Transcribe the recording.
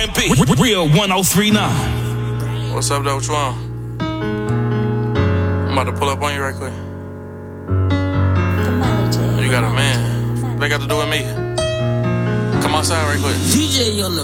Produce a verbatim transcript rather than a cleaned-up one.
Real one oh three nine. What's up, though? What you want? I'm about to pull up on you right quick. You got a man. What they got to do with me? Come outside right quick. D J on the